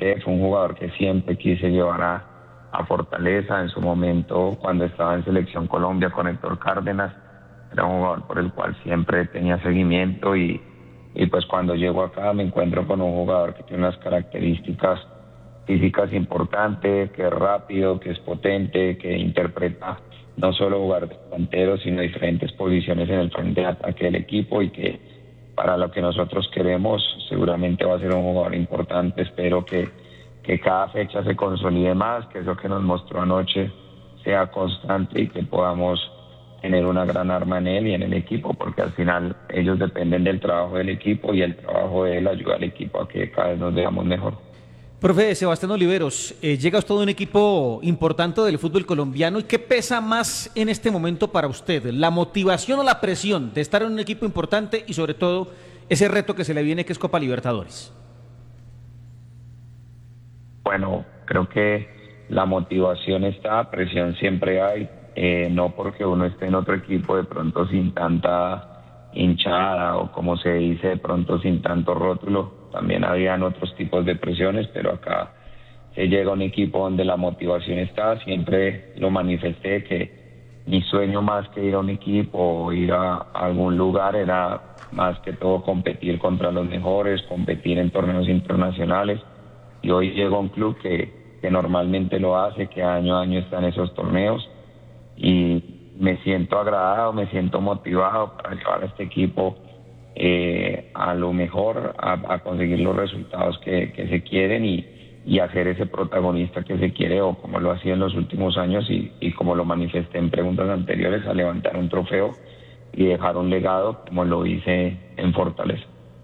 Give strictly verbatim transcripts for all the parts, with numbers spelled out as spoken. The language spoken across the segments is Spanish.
comenté, fue un jugador que siempre quise llevar a, a Fortaleza. En su momento, cuando estaba en Selección Colombia con Héctor Cárdenas, era un jugador por el cual siempre tenía seguimiento y, y pues cuando llego acá me encuentro con un jugador que tiene unas características físicas importantes, que es rápido, que es potente, que interpreta no solo jugar de delantero, sino diferentes posiciones en el frente de ataque del equipo y que para lo que nosotros queremos seguramente va a ser un jugador importante. Espero que, que cada fecha se consolide más, que eso que nos mostró anoche sea constante y que podamos tener una gran arma en él y en el equipo, porque al final ellos dependen del trabajo del equipo y el trabajo de él ayuda al equipo a que cada vez nos veamos mejor. Profe Sebastián Oliveros, eh, llega usted de un equipo importante del fútbol colombiano. ¿Y qué pesa más en este momento para usted? ¿La motivación o la presión de estar en un equipo importante y sobre todo ese reto que se le viene que es Copa Libertadores? Bueno, creo que la motivación está, presión siempre hay, eh, no porque uno esté en otro equipo de pronto sin tanta hinchada o como se dice de pronto sin tanto rótulo. También habían otros tipos de presiones, pero acá se llega a un equipo donde la motivación está. Siempre lo manifesté que mi sueño más que ir a un equipo o ir a algún lugar era más que todo competir contra los mejores, competir en torneos internacionales. Y hoy llego a un club que, que normalmente lo hace, que año a año está en esos torneos y me siento agradado, me siento motivado para llevar a este equipo Eh, a lo mejor, a, a conseguir los resultados que, que se quieren y, y a ser ese protagonista que se quiere, o como lo hacía en los últimos años y, y como lo manifesté en preguntas anteriores, a levantar un trofeo y dejar un legado como lo hice en Fortaleza.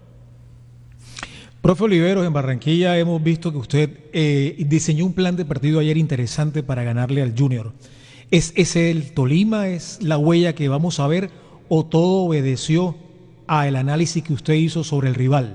Profe Oliveros, en Barranquilla hemos visto que usted eh, diseñó un plan de partido ayer interesante para ganarle al Junior. ¿Es ese el Tolima? ¿Es la huella que vamos a ver? ¿O todo obedeció al análisis que usted hizo sobre el rival?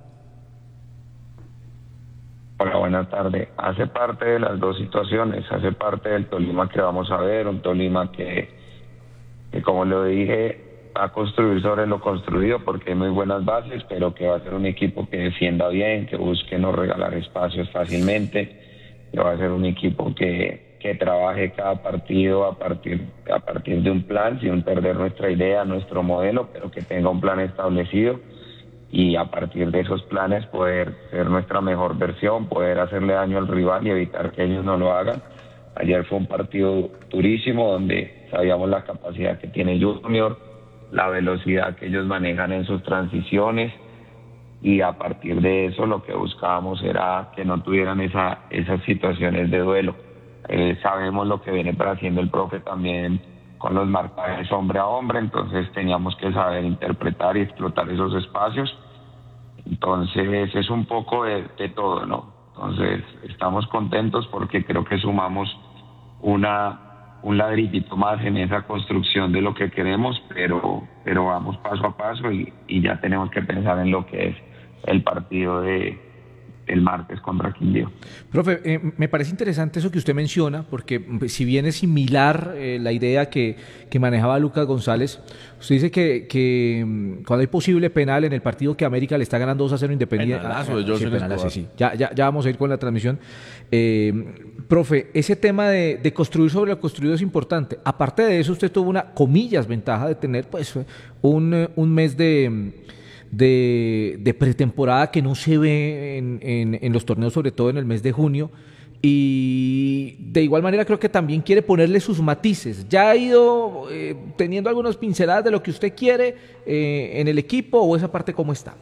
Hola, buenas tardes. Hace parte de las dos situaciones, hace parte del Tolima que vamos a ver, un Tolima que, que como lo dije, va a construir sobre lo construido porque hay muy buenas bases, pero que va a ser un equipo que defienda bien, que busque no regalar espacios fácilmente, que va a ser un equipo que, que trabaje cada partido a partir, a partir de un plan, sin perder nuestra idea, nuestro modelo, pero que tenga un plan establecido y a partir de esos planes poder ser nuestra mejor versión, poder hacerle daño al rival y evitar que ellos no lo hagan. Ayer fue un partido durísimo donde sabíamos la capacidad que tiene Junior, la velocidad que ellos manejan en sus transiciones y a partir de eso lo que buscábamos era que no tuvieran esa, esas situaciones de duelo. Eh, sabemos lo que viene para haciendo el profe también con los marcajes hombre a hombre, entonces teníamos que saber interpretar y explotar esos espacios. Entonces es un poco de, de todo, ¿no? Entonces estamos contentos porque creo que sumamos una, un ladrillito más en esa construcción de lo que queremos, pero, pero vamos paso a paso y, y ya tenemos que pensar en lo que es el partido de el martes contra Quindío. Profe, eh, me parece interesante eso que usted menciona, porque si bien es similar eh, la idea que, que manejaba Lucas González, usted dice que, que cuando hay posible penal en el partido que América le está ganando dos a cero Independiente. Penalazo de Johnson Escobar. Sí, sí. Ya, ya, ya vamos a ir con la transmisión. Eh, profe, ese tema de, de construir sobre lo construido es importante. Aparte de eso, usted tuvo una, comillas, ventaja de tener pues un, un mes de... De, de pretemporada que no se ve en, en, en los torneos, sobre todo en el mes de junio, y de igual manera creo que también quiere ponerle sus matices. ¿Ya ha ido eh, teniendo algunas pinceladas de lo que usted quiere eh, en el equipo, o esa parte cómo está?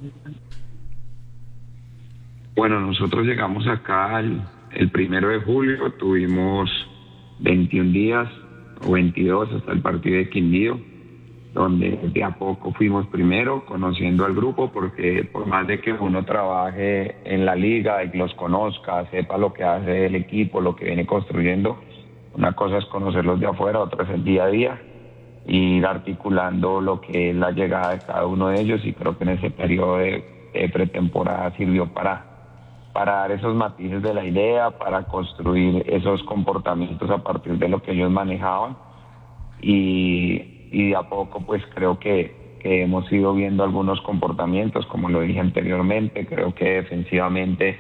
Bueno, nosotros llegamos acá el, el primero de julio, tuvimos veintiún días o veintidós hasta el partido de Quindío, donde de a poco fuimos primero conociendo al grupo, porque por más de que uno trabaje en la liga y los conozca, sepa lo que hace el equipo, lo que viene construyendo, una cosa es conocerlos de afuera, otra es el día a día, y ir articulando lo que es la llegada de cada uno de ellos, y creo que en ese periodo de, de pretemporada sirvió para, para dar esos matices de la idea, para construir esos comportamientos a partir de lo que ellos manejaban, y y de a poco pues creo que, que hemos ido viendo algunos comportamientos, como lo dije anteriormente. Creo que defensivamente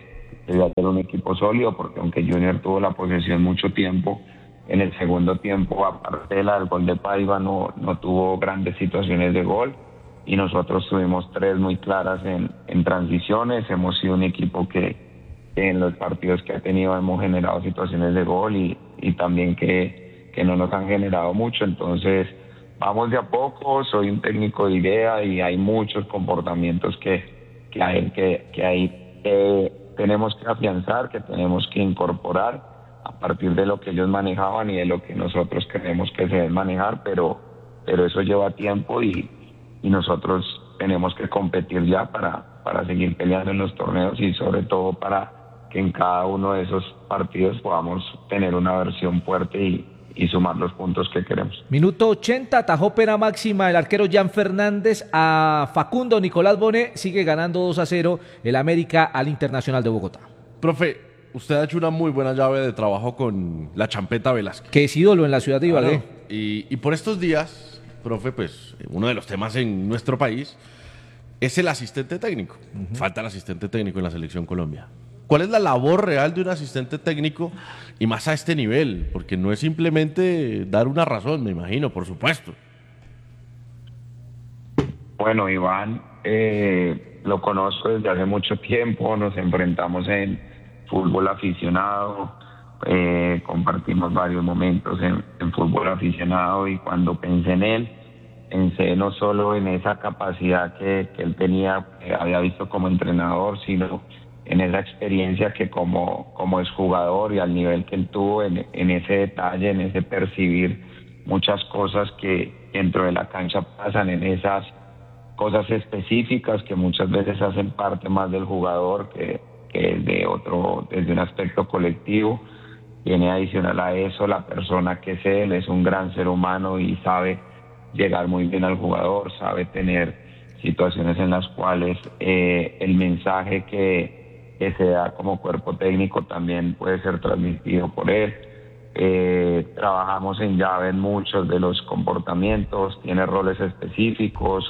de hacer un equipo sólido, porque aunque Junior tuvo la posesión mucho tiempo, en el segundo tiempo, aparte de la del gol de Paiva, no, no tuvo grandes situaciones de gol, y nosotros tuvimos tres muy claras en, en transiciones. Hemos sido un equipo que, que en los partidos que ha tenido hemos generado situaciones de gol y, y también que, que no nos han generado mucho. Entonces vamos de a poco, soy un técnico de idea y hay muchos comportamientos que, que, hay, que, que hay, eh, tenemos que afianzar, que tenemos que incorporar a partir de lo que ellos manejaban y de lo que nosotros creemos que se debe manejar, pero, pero eso lleva tiempo y y nosotros tenemos que competir ya para, para seguir peleando en los torneos y sobre todo para que en cada uno de esos partidos podamos tener una versión fuerte y, y sumar los puntos que queremos. Minuto ochenta, atajó pena máxima el arquero Jan Fernández a Facundo Nicolás Bonet, sigue ganando dos a cero el América al Internacional de Bogotá. Profe, usted ha hecho una muy buena llave de trabajo con la Champeta Velázquez. Que es ídolo en la ciudad de Ibagué. Claro. Y, y por estos días, profe, pues uno de los temas en nuestro país es el asistente técnico. Uh-huh. Falta el asistente técnico en la Selección Colombia. ¿Cuál es la labor real de un asistente técnico y más a este nivel? Porque no es simplemente dar una razón, me imagino, por supuesto. Bueno, Iván, eh, lo conozco desde hace mucho tiempo, nos enfrentamos en fútbol aficionado, eh, compartimos varios momentos en, en fútbol aficionado y cuando pensé en él, pensé no solo en esa capacidad que, que él tenía, que había visto como entrenador, sino en esa experiencia que como, como es jugador y al nivel que él tuvo, en, en ese detalle, en ese percibir muchas cosas que dentro de la cancha pasan, en esas cosas específicas que muchas veces hacen parte más del jugador que, que de otro, desde un aspecto colectivo. Viene adicional a eso la persona que es él, es un gran ser humano y sabe llegar muy bien al jugador, sabe tener situaciones en las cuales eh, el mensaje que, que se da como cuerpo técnico también puede ser transmitido por él. Eh, trabajamos en llave en muchos de los comportamientos, tiene roles específicos,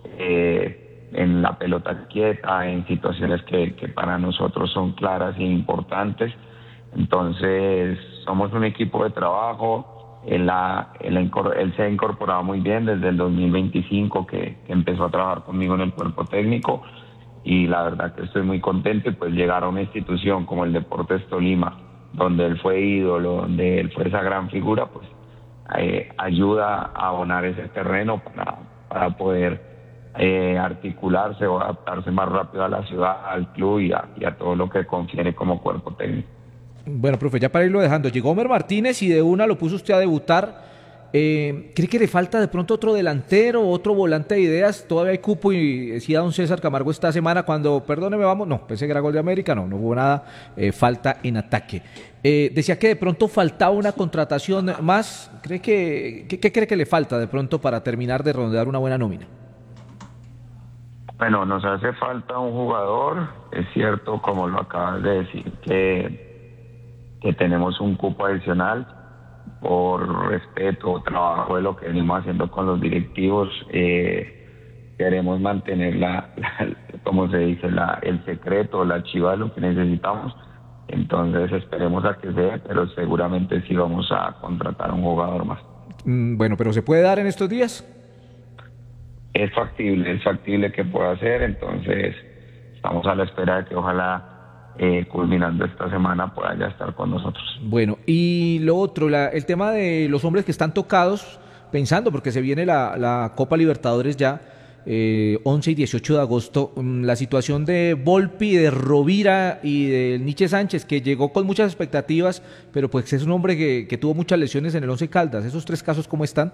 eh, en la pelota quieta, en situaciones que, que para nosotros son claras e importantes. Entonces somos un equipo de trabajo. Él, la, él, él se ha incorporado muy bien desde el dos mil veinticinco que, que empezó a trabajar conmigo en el cuerpo técnico y la verdad que estoy muy contento y pues llegar a una institución como el Deportes Tolima, donde él fue ídolo, donde él fue esa gran figura, pues eh, ayuda a abonar ese terreno para, para poder eh, articularse o adaptarse más rápido a la ciudad, al club y a, y a todo lo que confiere como cuerpo técnico. Bueno, profe, ya para irlo dejando, llegó Homer Martínez y de una lo puso usted a debutar. Eh, ¿Cree que le falta de pronto otro delantero, otro volante de ideas? Todavía hay cupo y decía don César Camargo esta semana cuando, perdóneme, vamos, no, pensé que era gol de América, no, no hubo nada, eh, falta en ataque. Eh, decía que de pronto faltaba una contratación más. ¿Cree que, qué, qué cree que le falta de pronto para terminar de redondear una buena nómina? Bueno, nos hace falta un jugador, es cierto, como lo acabas de decir, que que tenemos un cupo adicional por respeto o trabajo de lo que venimos haciendo con los directivos. Eh, queremos mantener la, la, como se dice, la, el secreto, la chiva de lo que necesitamos. Entonces esperemos a que sea, pero seguramente sí vamos a contratar a un jugador más. Mm, bueno, pero ¿se puede dar en estos días? Es factible, es factible que pueda ser, entonces estamos a la espera de que ojalá Eh, culminando esta semana pueda ya estar con nosotros. Bueno, y lo otro, la, el tema de los hombres que están tocados, pensando, porque se viene la, la Copa Libertadores ya, eh, once y dieciocho de agosto, la situación de Volpi, de Rovira y de Nietzsche Sánchez, que llegó con muchas expectativas, pero pues es un hombre que, que tuvo muchas lesiones en el Once Caldas. ¿Esos tres casos cómo están?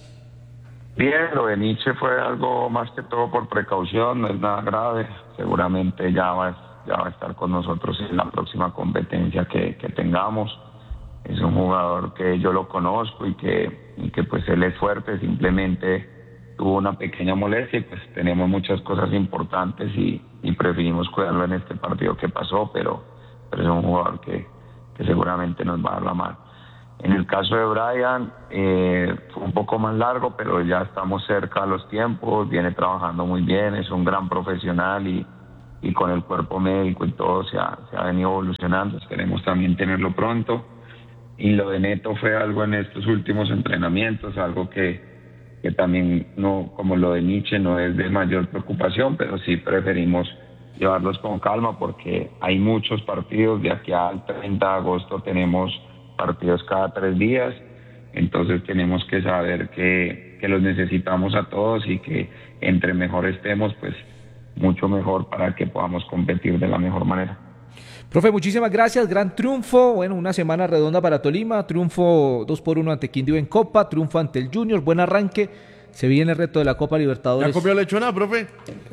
Bien, lo de Nietzsche fue algo más que todo por precaución, no es nada grave, seguramente ya va a ya va a estar con nosotros en la próxima competencia que, que tengamos. Es un jugador que yo lo conozco y que, y que pues él es fuerte, simplemente tuvo una pequeña molestia y pues tenemos muchas cosas importantes y, y preferimos cuidarlo en este partido que pasó, pero, pero es un jugador que, que seguramente nos va a dar la mano. En el caso de Brian, eh, fue un poco más largo, pero ya estamos cerca a los tiempos, viene trabajando muy bien, es un gran profesional y y con el cuerpo médico y todo se ha, se ha venido evolucionando. Esperemos también tenerlo pronto. Y lo de Neto fue algo en estos últimos entrenamientos, algo que, que también, no, como lo de Nietzsche, no es de mayor preocupación, pero sí preferimos llevarlos con calma porque hay muchos partidos. De aquí al treinta de agosto tenemos partidos cada tres días, entonces tenemos que saber que, que los necesitamos a todos y que entre mejor estemos, pues mucho mejor para que podamos competir de la mejor manera. Profe, muchísimas gracias, gran triunfo, bueno, una semana redonda para Tolima, triunfo dos por uno ante Quindío en Copa, triunfo ante el Junior, buen arranque, se viene el reto de la Copa Libertadores. ¿Ya comió lechona, profe?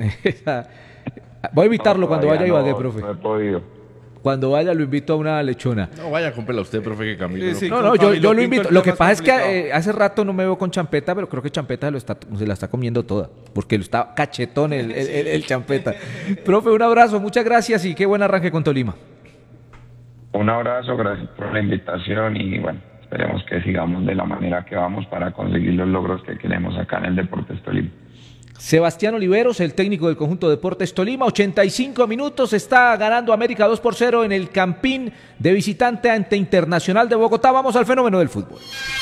Voy a invitarlo No, cuando vaya a Ibagué, no, profe. No he podido. Cuando vaya lo invito a una lechona. No, vaya, cómprela usted, profe, que camino. Sí, sí. No, con no, yo, Camilo yo lo Pinto invito. el Lo tema que es pasa es que complicado. eh, hace rato no me veo con Champeta, pero creo que Champeta se, lo está, se la está comiendo toda, porque lo está cachetón el, el, el- el Champeta. Profe, un abrazo, muchas gracias y qué buen arranque con Tolima. Un abrazo, gracias por la invitación y bueno, esperemos que sigamos de la manera que vamos para conseguir los logros que queremos acá en el Deportes Tolima. Sebastián Oliveros, el técnico del conjunto Deportes Tolima, ochenta y cinco minutos, está ganando América dos por cero en el Campín de visitante ante Internacional de Bogotá. Vamos al fenómeno del fútbol.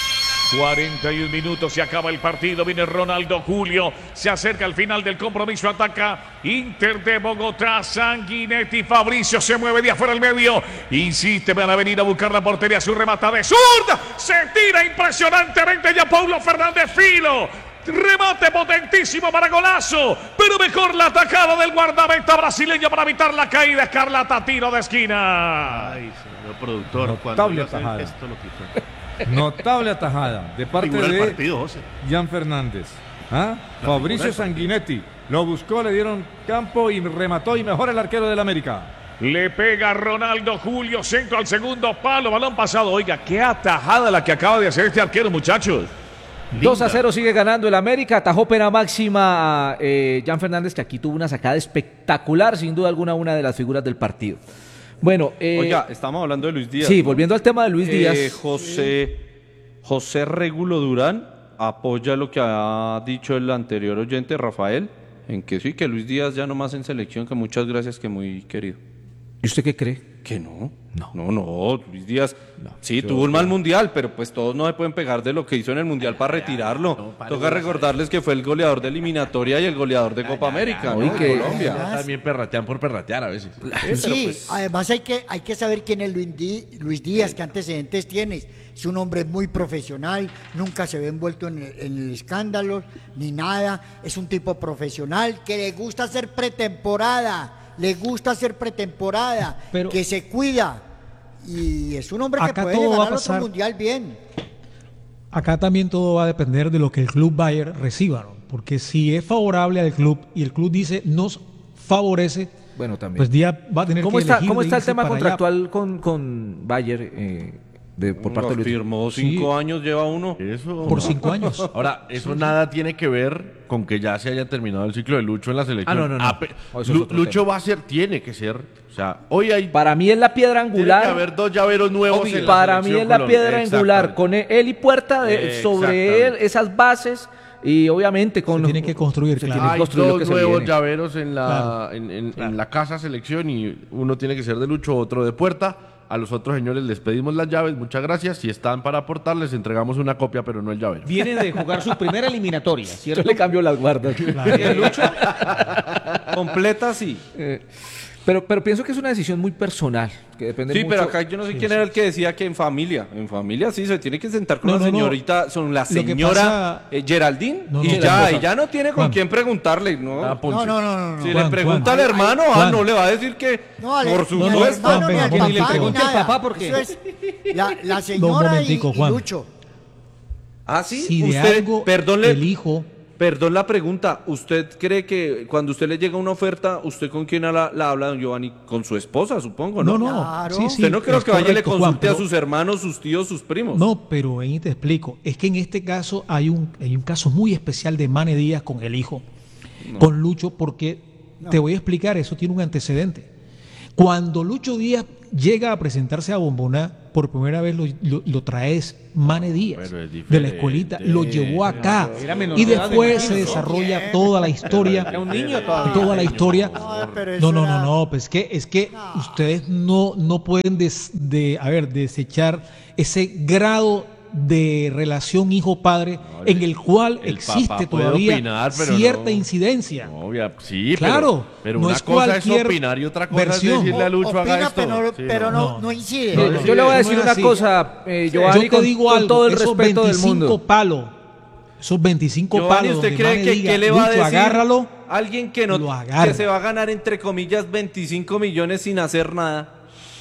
cuarenta y un minutos, se acaba el partido, viene Ronaldo Julio, se acerca al final del compromiso, ataca Inter de Bogotá, Sanguinetti, Fabricio se mueve de afuera al medio, insiste, van a venir a buscar la portería, su remata de zurda, se tira impresionantemente ya Paulo Fernández Filo, remate potentísimo para golazo, pero mejor la atacada del guardameta brasileño para evitar la caída, Escarlata, tiro de esquina. Ay, señor productor, Notable cuando iba a hacer atajada. esto lo quitó. Notable atajada de parte Figura del de partido, José. Jan Fernández. ¿Ah? Fabricio figura. Sanguinetti lo buscó, le dieron campo y remató y mejor el arquero del América. Le pega Ronaldo Julio, centro al segundo palo, balón pasado. Oiga, qué atajada la que acaba de hacer este arquero, muchachos. dos a cero sigue ganando el América, atajó pena máxima eh, Jan Fernández, que aquí tuvo una sacada espectacular, sin duda alguna, una de las figuras del partido. Bueno, eh, Oiga, estamos hablando de Luis Díaz. sí, ¿no? volviendo al tema de Luis Eh, Díaz. José, José Régulo Durán apoya lo que ha dicho el anterior oyente, Rafael, en que sí, que Luis Díaz ya no más en selección, que muchas gracias, que muy querido. ¿Y usted qué cree? Que no. No. No, no, Luis Díaz sí tuvo un mal mundial, pero pues todos no se pueden pegar de lo que hizo en el mundial para retirarlo. Toca recordarles que fue el goleador de eliminatoria y el goleador de Copa América, ¿no? y En que- Colombia. Ya también perratean por perratear a veces. Sí, además hay que, hay que saber quién es Luis, Di- Luis Díaz, qué antecedentes tiene. Es un hombre muy profesional, nunca se ve envuelto en el, en el escándalo ni nada. Es un tipo profesional que le gusta hacer pretemporada, le gusta hacer pretemporada, Pero- que se cuida. Y es un hombre que Acá puede todo va a ganar otro pasar. mundial bien. Acá también todo va a depender de lo que el club Bayer reciba, ¿no? Porque si es favorable al club y el club dice nos favorece, Bueno, también. pues Díaz va a tener ¿Cómo que está, elegir cómo de está el irse tema para allá. contractual con, con Bayer eh, de, por parte de Luis? Firmó Sí. cinco años, lleva uno. Eso. Por cinco años. Ahora, eso nada tiene que ver con que ya se haya terminado el ciclo de Lucho en la selección. Ah, no, no, no. Ape- Oh, eso es Lu- otro Lucho tema. va a ser, tiene que ser. O sea, hoy hay. Para mí es la piedra Tiene angular. que haber dos llaveros nuevos. en la Para mí selección es la Colombia. piedra Exactamente. angular. Con él y Puerta, de- sobre él, Exactamente. esas bases. Y obviamente con. Se tiene que construir, se claro. tiene que Hay construir lo dos que se nuevos viene. llaveros en la, Claro. en, en- en la casa selección y uno tiene que ser de Lucho, otro de Puerta. A los otros señores les pedimos las llaves, muchas gracias. Si están para aportar, les entregamos una copia, pero no el llavero. Viene de jugar su primera eliminatoria, Yo ¿cierto? le cambio las guardas. ¿El Lucho? Completa, sí. Eh, pero, pero pienso que es una decisión muy personal. Que depende Sí, mucho. pero acá yo no sé quién era el que decía que en familia. En familia sí se tiene que sentar con No, la no, no. señorita, son la Lo que señora pasa- eh, Geraldine, No, no, y la ya, esposa. y ya no tiene con Juan. quién preguntarle, ¿no? Ah, Ponce. No, no, no, no. no. si Juan, le pregunta Juan. al hermano, ah, Juan. no le va a decir que No, ale- por ni su al supuesto. hermano, ni al Juan, papá, ni le pregunte ni al nada. papá, porque- Eso es la, la Dos señora y, momenticos, y Juan. Lucho. Ah, sí, Si de usted, algo perdón, le- el hijo, perdón la pregunta, ¿usted cree que cuando usted le llega una oferta, usted con quién la, la habla, don Giovanni? Con su esposa, supongo, ¿no? no, no, Claro. sí, sí, Usted no creo es que vaya y le correcto, Juan, consulte a pero- sus hermanos, sus tíos, sus primos. No, pero ahí te explico. Es que en este caso hay un, hay un caso muy especial de Mane Díaz con el hijo, con Lucho, porque te voy a explicar, eso tiene un antecedente. Cuando Lucho Díaz llega a presentarse a Bomboná, por primera vez lo, lo, lo traes Mane Díaz de la escuelita, lo llevó acá y después se desarrolla toda la historia. Era un niño todavía. Toda la historia. No, No, no, no, no, pues que es que ustedes no, no pueden des, de, a ver, desechar ese grado de relación hijo-padre no, en el cual el existe todavía opinar, cierta no, incidencia. No, obvia, sí, claro, pero, pero no una es cosa es opinar y otra cosa versión. es decirle a Lucho Opina, haga esto. Pero, sí, pero no, no, no incide. No, no, yo le voy a decir no una así. cosa, eh, Giovanni, yo te digo con, algo, con todo el esos respeto del veinticinco mundo. palos, esos veinticinco Giovanni, palos ¿usted donde cree Mane que diga, qué le va a Lucho, decir agárralo, alguien que no lo agarra. que se va a ganar entre comillas veinticinco millones sin hacer nada?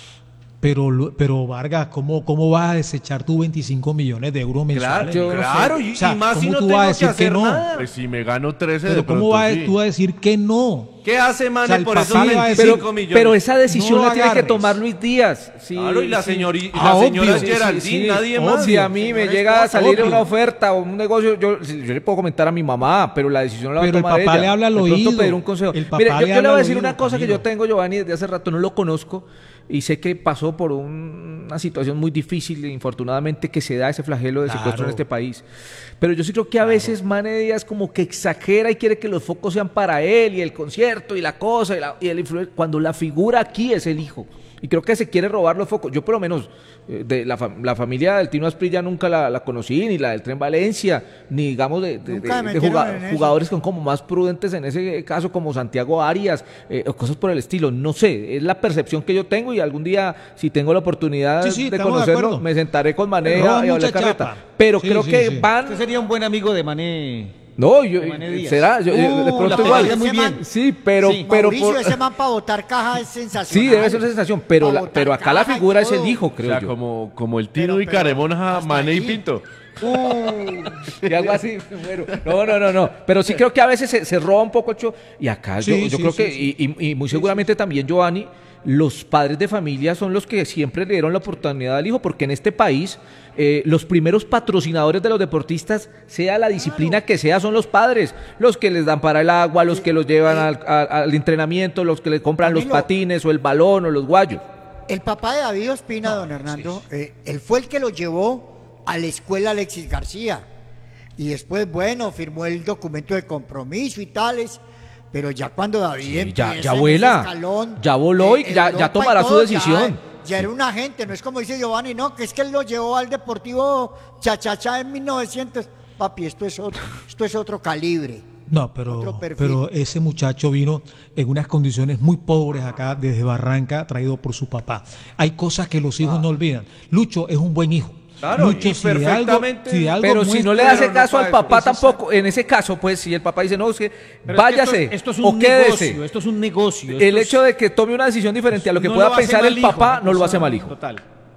Pero, pero Vargas, ¿cómo, ¿cómo vas a desechar tú veinticinco millones de euros mensuales? Claro, claro, y, O sea, y más si ¿cómo no tú tengo vas a que decir que hacer no? nada. Pues si me gano trece Pero de ¿cómo pronto vas sí. tú a decir que no? ¿Qué hace Mane O sea, el por esos papá le va a decir, veinticinco millones? Pero esa decisión No lo la tiene que agarres. tomar Luis Díaz. Sí, Claro, y la, sí. señori- y Ah, la obvio. señora Sí, Geraldine, Sí, sí, nadie obvio. más. Si a mí me Señor llega a esposo, salir obvio. una oferta o un negocio, yo, yo le puedo comentar a mi mamá, pero la decisión la va Pero a el tomar papá ella. le habla al De pronto oído. pedir un consejo. El papá Mire, yo, le yo le habla voy a al decir oído, una cosa que Camilo. yo tengo, Giovanni, desde hace rato, no lo conozco y sé que pasó por un- una situación muy difícil, infortunadamente, que se da ese flagelo de secuestro Claro. en este país. Pero yo sí creo que a veces Mane Díaz como que exagera y quiere que los focos sean para él y el concierto y la cosa y, la, y el influencer, cuando la figura aquí es el hijo. Y creo que se quiere robar los focos. Yo por lo menos, eh, de la, fam- la familia del Tino Asprilla nunca la, la conocí, ni la del Tren Valencia, ni digamos de, de- Nunca de- me de metieron juga- en eso. jugadores que son como más prudentes en ese caso, como Santiago Arias, eh, o cosas por el estilo. No sé, es la percepción que yo tengo y algún día, si tengo la oportunidad Sí, sí, de estamos de conocerlo, acuerdo. me sentaré con Mané Pero roba y a mucha hablar carreta. chapa. Pero Sí, creo sí, que sí. van... Usted sería un buen amigo de Mané. No, yo, de Mané Díaz. será, yo, yo- de Uh, pronto la igual. pegaría muy Ese bien. man- Sí, pero, Sí. pero Mauricio, por- ese man para botar caja es sensacional. sí, debe ser una sensación, pero, Pa' la- botar pero acá la caja y figura es todo. el hijo, O creo sea, yo. como, como el Tino Pero- y pero Caremona, hasta Mané y ahí. Pinto. Y algo así, me muero. No, no, no, no. Pero sí creo que a veces se, se roba un poco el show. Y acá Sí, yo, yo sí, creo sí, que, sí. Y, y- y muy seguramente también Giovanni, los padres de familia son los que siempre le dieron la oportunidad al hijo, porque en este país eh, los primeros patrocinadores de los deportistas, sea la disciplina que sea, son los padres. Los que les dan para el agua, los que los llevan al, al- al entrenamiento, los que le compran los Camilo. patines o el balón o los guayos. El papá de David Ospina, don Hernando, eh, él fue el que lo llevó a la escuela Alexis García. Y después, bueno, firmó el documento de compromiso y tales. Pero ya cuando David Sí, empieza ya- ya en vuela. ese escalón, Ya voló y eh, ya- ya Europa y tomará su todo, decisión. Ya, ya era un agente, no es como dice Giovanni, no, que es que él lo llevó al Deportivo Chachachá en mil novecientos. Papi, esto es otro, esto es otro calibre. No, pero, Otro perfil. pero ese muchacho vino en unas condiciones muy pobres acá desde Barranca, traído por su papá. Hay cosas que los hijos no olvidan. Lucho es un buen hijo. Claro, Lucho, y si de algo, perfectamente- si de algo Pero si no le muestra- hace no caso para al eso. papá Eso tampoco, en ese caso, pues si el papá dice, no, es que Pero es que váyase esto, esto es o un quédese. negocio, esto es un negocio. El esto es- hecho de que tome una decisión diferente a lo que no pueda lo hace pensar mal el hijo, papá, una no lo cosa- hace mal hijo. Total.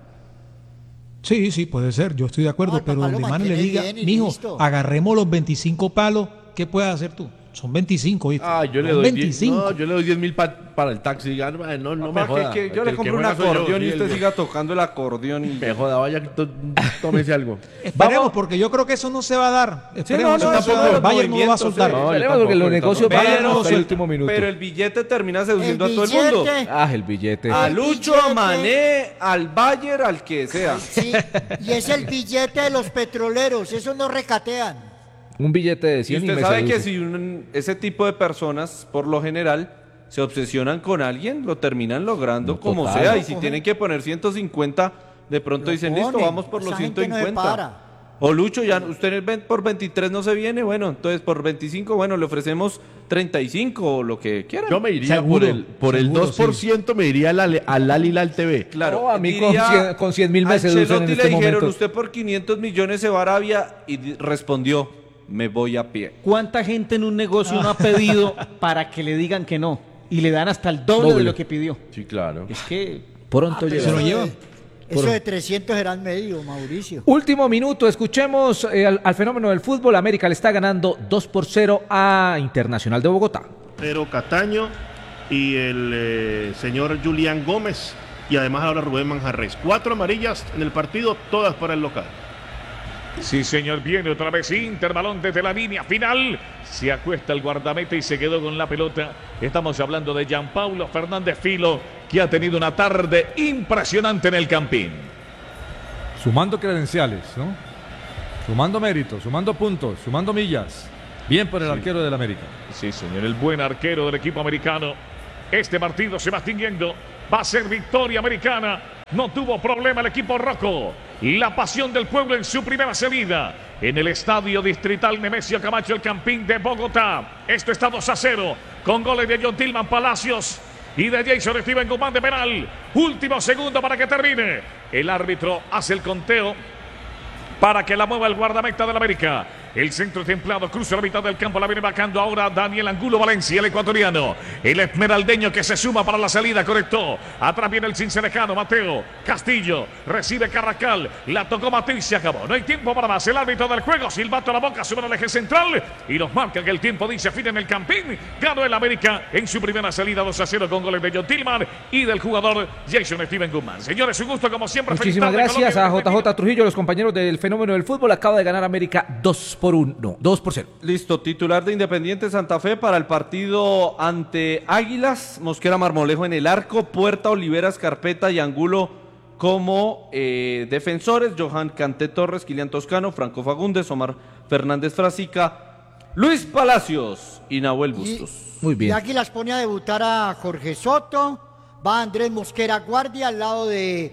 Sí, sí, puede ser, yo estoy de acuerdo, No, el pero papá lo donde Mane le mantiene diga, bien y mijo, listo". agarremos los veinticinco palos, ¿qué puedes hacer tú? Son veinticinco, ¿viste? Ah, yo le Son doy diez, veinticinco. no, yo le doy diez mil pa- para el taxi. Diga, no, no, no me Papá, que- joda. que yo El le que compro un juega soy yo, acordeón sí, y usted el- siga tocando el acordeón y Me joda, vaya, to- tómese algo. Esperemos, porque yo creo que eso no se va a dar. Esperemos, no, eso no, no eso se va a no, dar. los Bayern no lo va a movimientos, soltar. sí. No, yo Esperemos porque tampoco, los yo negocios tampoco. vayan Pero, hasta el sí, último minuto. pero el billete termina seduciendo El a todo el mundo. billete. Ah, el billete. A El Lucho, billete. a Mané, al Bayer, al que sea. Sí, y es el billete de los petroleros, eso no recatean. Un billete de Y cien y usted me sabe que seduce. si un- ese tipo de personas, por lo general, se obsesionan con alguien, lo terminan logrando No, como total. sea. Lo Y si cogen. tienen que poner ciento cincuenta, de pronto Lo dicen, listo, ponen. vamos por los Esa gente no se ciento para. cincuenta. O Lucho, ya usted ven- por veintitrés no se viene, bueno, entonces por veinticinco, bueno, le ofrecemos treinta y cinco o lo que quieran. Yo me iría Seguro, por el, por el seguro, dos por ciento, me iría al, Ale- al Al Hilal T V. Claro, No, a mí con diría, cien- con cien mil me a seducen en Ancelotti este le dijeron, momento. usted por quinientos millones se va a Arabia y di- respondió, me voy a pie. ¿Cuánta gente en un negocio no ha pedido para que le digan que no? Y le dan hasta el doble, Doble. de lo que pidió. Sí, claro. Es que Pronto Pero llega. Se lo eso de- llevan. Eso de trescientos eran medio, Mauricio. Último minuto, escuchemos eh, al, al fenómeno del fútbol. América le está ganando dos por cero a Internacional de Bogotá. Pedro Cataño y el eh, señor Julián Gómez y además ahora Rubén Manjarres. Cuatro amarillas en el partido, todas para el local. Sí, señor, viene otra vez Inter, balón desde la línea final. Se acuesta el guardameta y se quedó con la pelota. Estamos hablando de Gianpaulo Fernández Filo, que ha tenido una tarde impresionante en el Campín. Sumando credenciales, ¿no? Sumando méritos, sumando puntos, sumando millas. Bien por el sí. arquero del América. Sí, señor, el buen arquero del equipo americano. Este partido se va extinguiendo. Va a ser victoria americana. No tuvo problema el equipo rojo. La pasión del pueblo en su primera salida en el Estadio Distrital Nemesio Camacho, el Campín de Bogotá. Esto está dos a cero con goles de John Tillman Palacios y de Jason Steven Guzmán de penal. Último segundo para que termine. El árbitro hace el conteo para que la mueva el guardameta del América. El centro templado cruza la mitad del campo, la viene marcando ahora Daniel Angulo Valencia, el ecuatoriano. El esmeraldeño que se suma para la salida, correcto. Atrás viene el cincelejano, Mateo Castillo. Recibe Carrascal, la tocó Mateo y se acabó. No hay tiempo para más. El árbitro del juego, silbato a la boca, sube al eje central y nos marca que el tiempo dice fin en el Campín. Ganó el América en su primera salida dos a cero con goles de John Tillman y del jugador Jason Steven Guzmán. Señores, un gusto como siempre. Muchísimas gracias a J J Trujillo, los compañeros del Fenómeno del Fútbol. Acaba de ganar América dos por uno, no, dos por cero. Listo, titular de Independiente Santa Fe para el partido ante Águilas, Mosquera Marmolejo en el arco, Puerta, Oliveras, Carpeta y Angulo como eh, defensores, Johan Canté Torres, Kilian Toscano, Franco Fagundes, Omar Fernández Frasica, Luis Palacios y Nahuel Bustos. Y, Muy bien. Y Águilas pone a debutar a Jorge Soto, va Andrés Mosquera Guardia al lado de,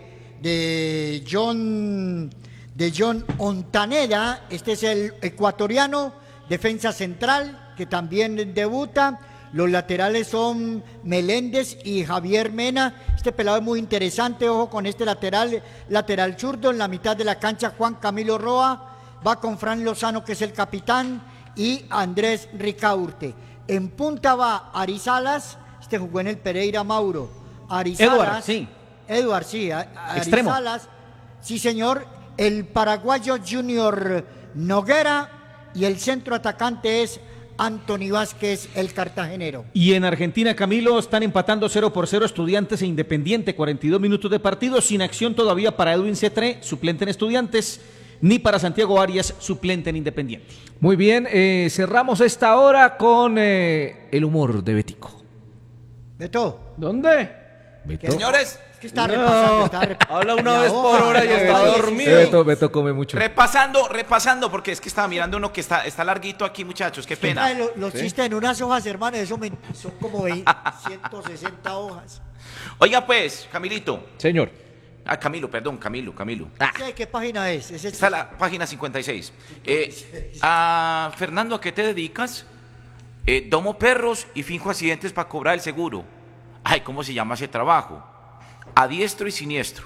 de John... de John Ontaneda. Este es el ecuatoriano, defensa central, que también debuta. Los laterales son Meléndez y Javier Mena. Este pelado es muy interesante, ojo con este lateral, lateral zurdo. En la mitad de la cancha Juan Camilo Roa, va con Fran Lozano, que es el capitán, y Andrés Ricaurte. En punta va Arizalas, este jugó en el Pereira Mauro. Arizalas, Edward, sí. Edward, sí. Extremo. Arizalas, sí señor. El paraguayo Junior Noguera y el centro atacante es Anthony Vázquez, el cartagenero. Y en Argentina, Camilo, están empatando cero por cero Estudiantes e Independiente, cuarenta y dos minutos de partido, sin acción todavía para Edwin Cetré, suplente en Estudiantes, ni para Santiago Arias, suplente en Independiente. Muy bien, eh, cerramos esta hora con eh, el humor de Betico. ¿Beto? ¿Dónde? Beto. Señores, que está no. repasando, está repasando. Habla una vez por hora y está dormido. Beto, Beto come mucho. Repasando, repasando, porque es que estaba mirando uno que está, está larguito aquí, muchachos, qué pena. Ay, lo, los ¿sí? chistes en unas hojas, hermano, eso me, son como ciento sesenta hojas. Oiga pues, Camilito. Señor. Ah, Camilo, perdón, Camilo, Camilo. Ah. ¿Qué página es? ¿Es Está la página cincuenta y seis. Eh, a Fernando, ¿a qué te dedicas? Eh, domo perros y finjo accidentes para cobrar el seguro. Ay, ¿cómo se llama ese trabajo? A diestro y siniestro.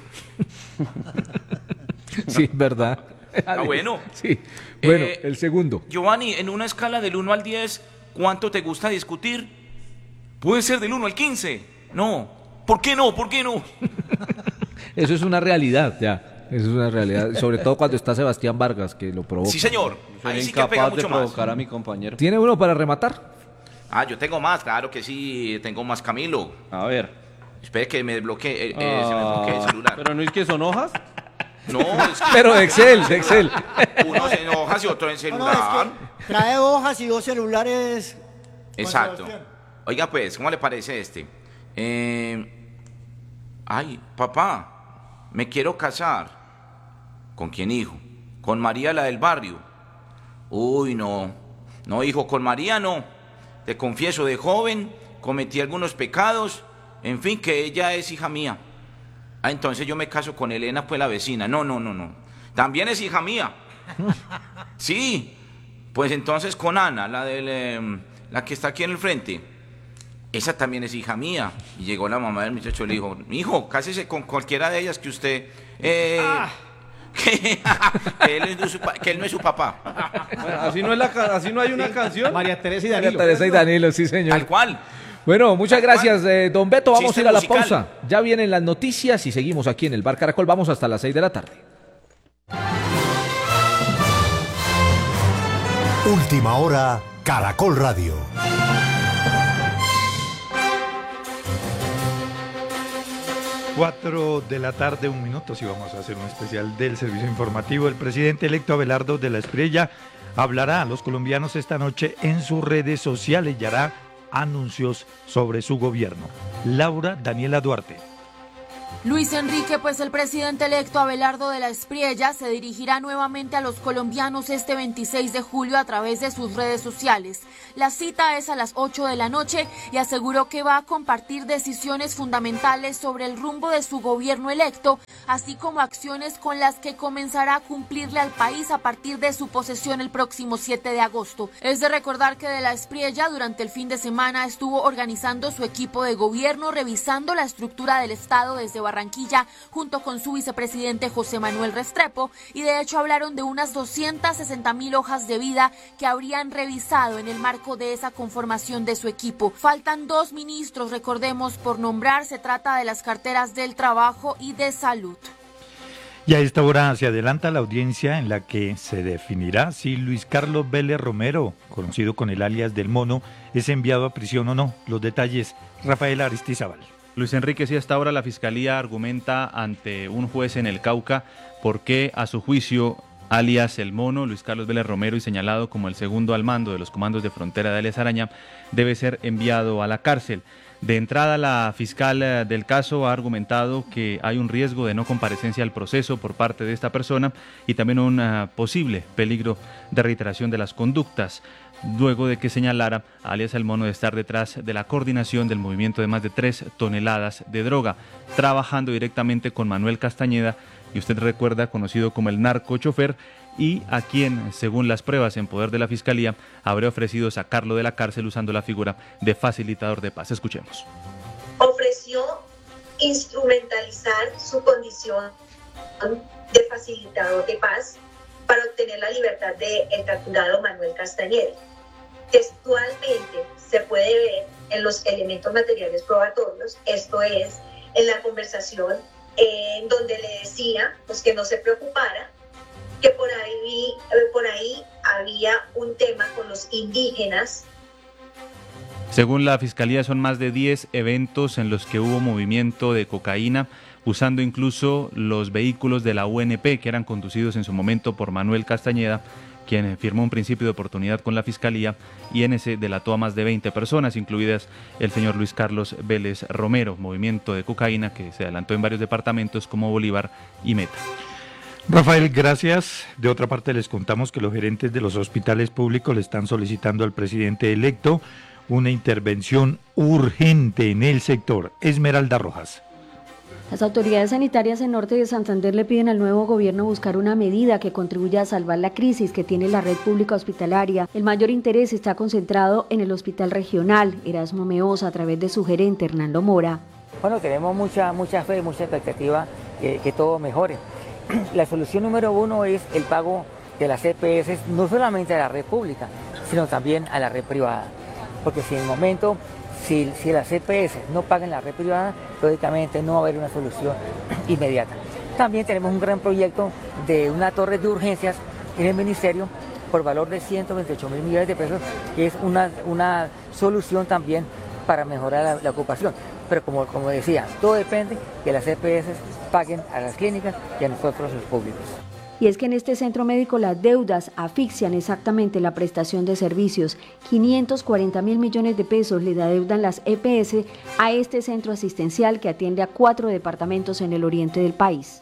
Sí, verdad. Ah, bueno. Sí. Bueno, eh, el segundo. Giovanni, en una escala del uno al diez, ¿cuánto te gusta discutir? Puede ser del uno al quince. No. ¿Por qué no? ¿Por qué no? Eso es una realidad, ya. Eso es una realidad. Sobre todo cuando está Sebastián Vargas, que lo provoca. Sí, señor. Ahí sí que pega mucho de provocar más. A mi compañero. ¿Tiene uno para rematar? Ah, yo tengo más, claro que sí. Tengo más, Camilo. A ver. Espere que me desbloquee, eh, eh, se me desbloquee el celular. ¿Pero no es que son hojas? No, es que... Pero de Excel, de Excel. Uno en hojas y otro en celular. No, no, es que trae hojas y dos celulares. Exacto. Oiga, pues, ¿cómo le parece este? Eh... Ay, papá, me quiero casar. ¿Con quién, hijo? Con María, la del barrio. Uy, no. No, hijo, con María no. Te confieso, de joven cometí algunos pecados. En fin, que ella es hija mía. Ah, entonces yo me caso con Elena, pues la vecina. No, no, no, no. También es hija mía. Sí. Pues entonces con Ana, la del, eh, la que está aquí en el frente. Esa también es hija mía. Y llegó la mamá del muchacho y le dijo, hijo, cásese con cualquiera de ellas que usted... Eh, ah. que, que, él no es su, que él no es su papá. Bueno, así no es la, así no hay una canción. María Teresa y Danilo. María Teresa y Danilo, sí, señor. Tal cual. Bueno, muchas gracias, eh, don Beto. Vamos a ir a la pausa. Ya vienen las noticias y seguimos aquí en el Bar Caracol. Vamos hasta las seis de la tarde. Última hora, Caracol Radio. Cuatro de la tarde, un minuto, si vamos a hacer un especial del servicio informativo. El presidente electo Abelardo de la Espriella hablará a los colombianos esta noche en sus redes sociales y hará anuncios sobre su gobierno. Laura Daniela Duarte. Luis Enrique, pues el presidente electo Abelardo de la Espriella se dirigirá nuevamente a los colombianos este veintiséis de julio a través de sus redes sociales. La cita es a las ocho de la noche y aseguró que va a compartir decisiones fundamentales sobre el rumbo de su gobierno electo, así como acciones con las que comenzará a cumplirle al país a partir de su posesión el próximo siete de agosto. Es de recordar que de la Espriella durante el fin de semana estuvo organizando su equipo de gobierno, revisando la estructura del Estado desde Barranquilla Barranquilla, junto con su vicepresidente José Manuel Restrepo, y de hecho hablaron de unas doscientas sesenta mil hojas de vida que habrían revisado en el marco de esa conformación de su equipo. Faltan dos ministros, recordemos, por nombrar. Se trata de las carteras del Trabajo y de Salud. Y a esta hora se adelanta la audiencia en la que se definirá si Luis Carlos Vélez Romero, conocido con el alias del Mono, es enviado a prisión o no. Los detalles, Rafael Aristizábal. Luis Enrique, sí, hasta ahora la Fiscalía argumenta ante un juez en el Cauca por qué, a su juicio, alias El Mono, Luis Carlos Vélez Romero, y señalado como el segundo al mando de los comandos de frontera de alias Araña, debe ser enviado a la cárcel. De entrada, la fiscal del caso ha argumentado que hay un riesgo de no comparecencia al proceso por parte de esta persona y también un uh, posible peligro de reiteración de las conductas, luego de que señalara a alias El Mono de estar detrás de la coordinación del movimiento de más de tres toneladas de droga, trabajando directamente con Manuel Castañeda, y usted recuerda, conocido como el narcochofer, y a quien, según las pruebas en poder de la Fiscalía, habría ofrecido sacarlo de la cárcel usando la figura de facilitador de paz. Escuchemos. Ofreció instrumentalizar su condición de facilitador de paz para obtener la libertad del capturado Manuel Castañeda. Textualmente se puede ver en los elementos materiales probatorios, esto es, en la conversación eh, en donde le decía pues, que no se preocupara, que por ahí, por ahí había un tema con los indígenas. Según la Fiscalía, son más de diez eventos en los que hubo movimiento de cocaína, usando incluso los vehículos de la U N P, que eran conducidos en su momento por Manuel Castañeda, quien firmó un principio de oportunidad con la Fiscalía, y en ese delató a más de veinte personas, incluidas el señor Luis Carlos Vélez Romero, movimiento de cocaína que se adelantó en varios departamentos como Bolívar y Meta. Rafael, gracias. De otra parte, les contamos que los gerentes de los hospitales públicos le están solicitando al presidente electo una intervención urgente en el sector. Esmeralda Rojas. Las autoridades sanitarias en Norte de Santander le piden al nuevo gobierno buscar una medida que contribuya a salvar la crisis que tiene la red pública hospitalaria. El mayor interés está concentrado en el hospital regional Erasmo Meosa a través de su gerente Hernando Mora. Bueno, tenemos mucha, mucha fe, mucha expectativa que, que todo mejore. La solución número uno es el pago de las E P S, no solamente a la red pública, sino también a la red privada. Porque si en el momento, si, si las E P S no pagan la red privada, lógicamente no va a haber una solución inmediata. También tenemos un gran proyecto de una torre de urgencias en el ministerio por valor de ciento veintiocho mil millones de pesos, que es una, una solución también para mejorar la, la ocupación. Pero como, como decía, todo depende que las E P S paguen a las clínicas y a nosotros los públicos. Y es que en este centro médico las deudas asfixian exactamente la prestación de servicios. quinientos cuarenta mil millones de pesos le adeudan las E P S a este centro asistencial que atiende a cuatro departamentos en el oriente del país.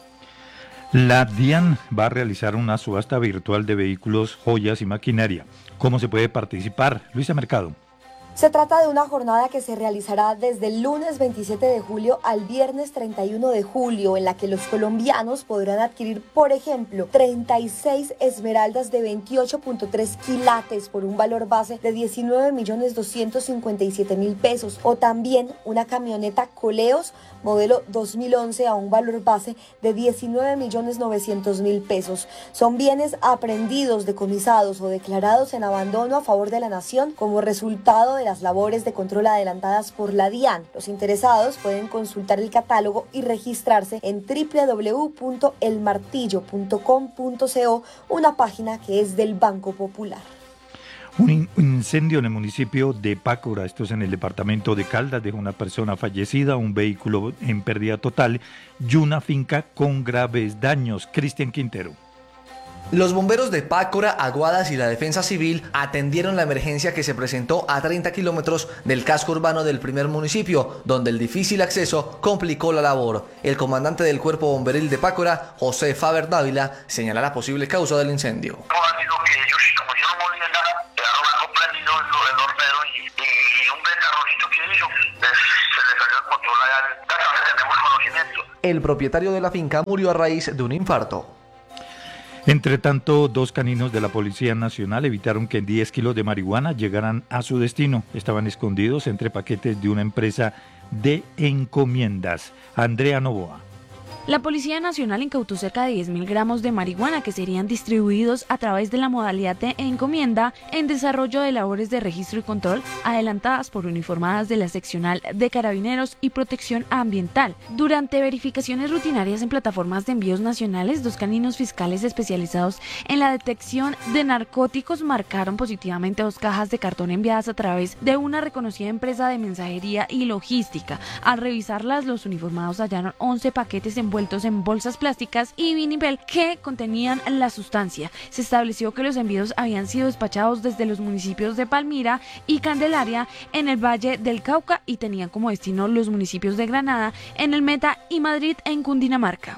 La DIAN va a realizar una subasta virtual de vehículos, joyas y maquinaria. ¿Cómo se puede participar? Luisa Mercado. Se trata de una jornada que se realizará desde el lunes veintisiete de julio al viernes treinta y uno de julio, en la que los colombianos podrán adquirir, por ejemplo, treinta y seis esmeraldas de veintiocho punto tres quilates por un valor base de diecinueve millones doscientos cincuenta y siete mil pesos, o también una camioneta Coleos modelo dos mil once a un valor base de diecinueve millones novecientos mil pesos. Son bienes aprehendidos, decomisados o declarados en abandono a favor de la nación como resultado de las labores de control adelantadas por la DIAN. Los interesados pueden consultar el catálogo y registrarse en doble u doble u doble u punto el martillo punto com punto co, una página que es del Banco Popular. Un, in- un incendio en el municipio de Pácora, esto es en el departamento de Caldas, dejó una persona fallecida, un vehículo en pérdida total y una finca con graves daños. Cristian Quintero. Los bomberos de Pácora, Aguadas y la Defensa Civil atendieron la emergencia que se presentó a treinta kilómetros del casco urbano del primer municipio, donde el difícil acceso complicó la labor. El comandante del Cuerpo Bomberil de Pácora, José Faber Dávila, señala la posible causa del incendio. El propietario de la finca murió a raíz de un infarto. Entre tanto, dos caninos de la Policía Nacional evitaron que diez kilos de marihuana llegaran a su destino. Estaban escondidos entre paquetes de una empresa de encomiendas. Andrea Novoa. La Policía Nacional incautó cerca de diez mil gramos de marihuana que serían distribuidos a través de la modalidad de encomienda en desarrollo de labores de registro y control adelantadas por uniformadas de la seccional de Carabineros y Protección Ambiental. Durante verificaciones rutinarias en plataformas de envíos nacionales, dos caninos fiscales especializados en la detección de narcóticos marcaron positivamente dos cajas de cartón enviadas a través de una reconocida empresa de mensajería y logística. Al revisarlas, los uniformados hallaron once paquetes en envueltos en bolsas plásticas y vinipel que contenían la sustancia. Se estableció que los envíos habían sido despachados desde los municipios de Palmira y Candelaria en el Valle del Cauca y tenían como destino los municipios de Granada en el Meta y Madrid en Cundinamarca.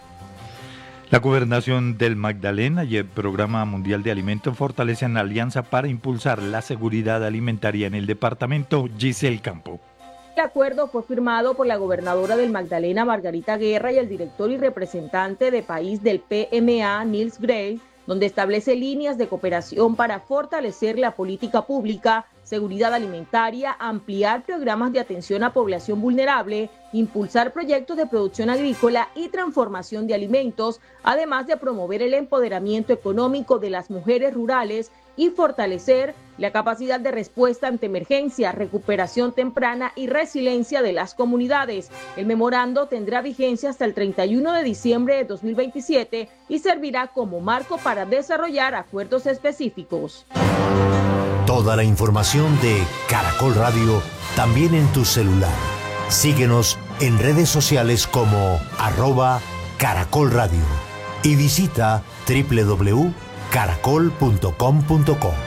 La Gobernación del Magdalena y el Programa Mundial de Alimentos fortalecen la alianza para impulsar la seguridad alimentaria en el departamento. Giselle Campo. El acuerdo fue firmado por la gobernadora del Magdalena, Margarita Guerra, y el director y representante de país del P M A, Nils Gray, donde establece líneas de cooperación para fortalecer la política pública, seguridad alimentaria, ampliar programas de atención a población vulnerable, impulsar proyectos de producción agrícola y transformación de alimentos, además de promover el empoderamiento económico de las mujeres rurales y fortalecer la capacidad de respuesta ante emergencia, recuperación temprana y resiliencia de las comunidades. El memorando tendrá vigencia hasta el treinta y uno de diciembre de dos mil veintisiete y servirá como marco para desarrollar acuerdos específicos. Toda la información de Caracol Radio también en tu celular. Síguenos en redes sociales como arroba Caracol Radio y visita doble u doble u doble u punto caracol punto com punto co.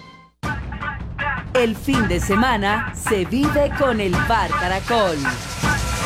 El fin de semana se vive con el Bar Caracol.